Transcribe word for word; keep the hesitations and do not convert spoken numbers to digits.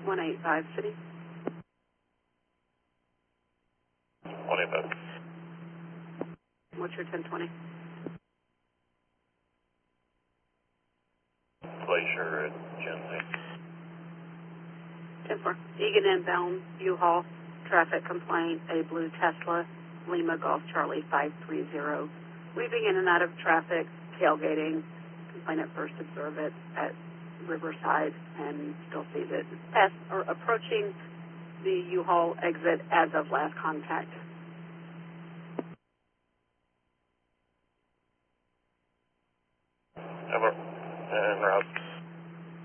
one eight five City. one eight five. What's your ten twenty? Glacier at Genesee. ten four. Egan inbound, U-Haul, traffic complaint, a blue Tesla, Lima Golf Charlie five three zero. Weaving in and out of traffic, tailgating, complainant first observed it at Riverside and still sees it. Past, or approaching the U-Haul exit as of last contact.